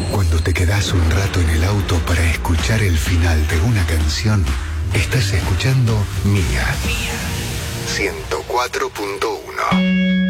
Cuando te quedás un rato en el auto para escuchar el final de una canción, estás escuchando Mía 104.1.